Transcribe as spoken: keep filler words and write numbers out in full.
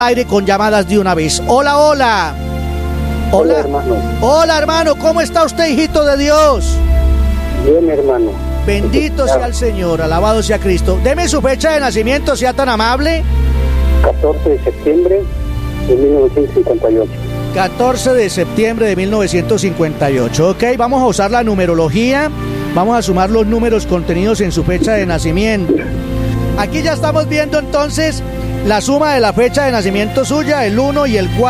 Aire con llamadas de una vez. Hola, hola. Hola, Hola, hermano. Hola, hermano. ¿Cómo está usted, hijito de Dios? Bien, hermano. Bendito sea el Señor, alabado sea Cristo. Deme su fecha de nacimiento, sea tan amable. catorce de septiembre de mil novecientos cincuenta y ocho. catorce de septiembre de mil novecientos cincuenta y ocho. Ok, vamos a usar la numerología. Vamos a sumar los números contenidos en su fecha de nacimiento. Aquí ya estamos viendo entonces la suma de la fecha de nacimiento suya, el uno y el cuatro.